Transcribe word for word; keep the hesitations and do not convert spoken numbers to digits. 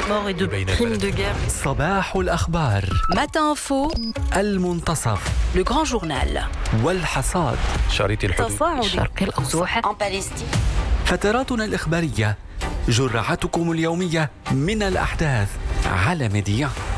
morts et de crimes de guerre. صباح الأخبار. Matin Info, المنتصف. le grand journal. والحصاد. شريط الحدود. تصاعد الشرق الأوسط en Palestine. فتراتنا الإخبارية، جرعتكم اليومية من الأحداث على ميديا.